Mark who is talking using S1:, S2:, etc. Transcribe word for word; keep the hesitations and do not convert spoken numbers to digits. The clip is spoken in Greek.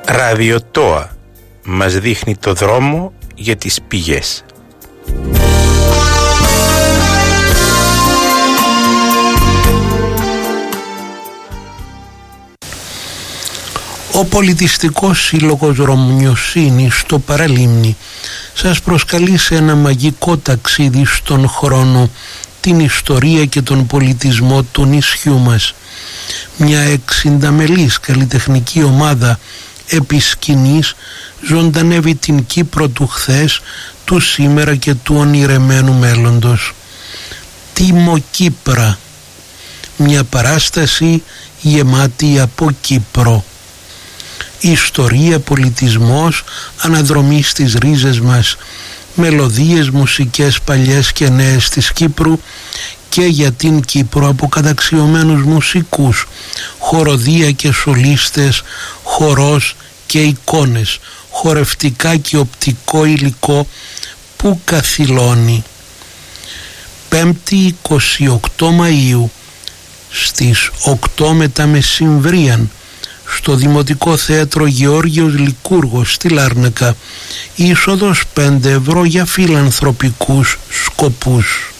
S1: Ραδιοτόα μας δείχνει το δρόμο για τις πηγές.
S2: Ο Πολιτιστικός Σύλλογος Ρωμιοσύνης στο Παραλίμνη σας προσκαλεί σε ένα μαγικό ταξίδι στον χρόνο, την ιστορία και τον πολιτισμό του νησιού μας. Μια εξινταμελής καλλιτεχνική ομάδα επί σκηνής ζωντανεύει την Κύπρο του χθες, του σήμερα και του ονειρεμένου μέλλοντος. Τιμοκύπρα, μια παράσταση γεμάτη από Κύπρο. Ιστορία, πολιτισμός, αναδρομή στις ρίζες μας, μελωδίες, μουσικές παλιές και νέες της Κύπρου και για την Κύπρο από καταξιωμένους μουσικούς, χοροδία και σολίστες, χορός και εικόνες, χορευτικά και οπτικό υλικό που καθυλώνει. Πέμπτη εικοστή ογδόη Μαΐου στις οκτώ μετά μεσημβρίαν στο Δημοτικό Θέατρο Γεώργιος Λικούργος στη Λάρνακα, είσοδος πέντε ευρώ για φιλανθρωπικούς σκοπούς.